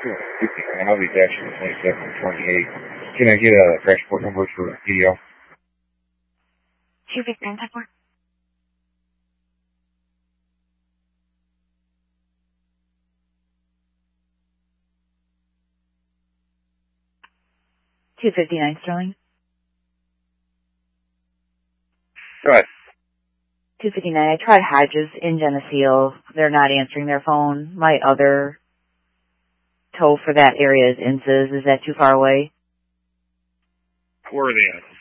And I'll be dashing 27 and 28. Can I get a transport number for PDL? 259 10-4. $259 Sterling. Go ahead. 259. I tried Hodges in Geneseo. They're not answering their phone. My other tow for that area is Inces. Is that too far away? Where are they at?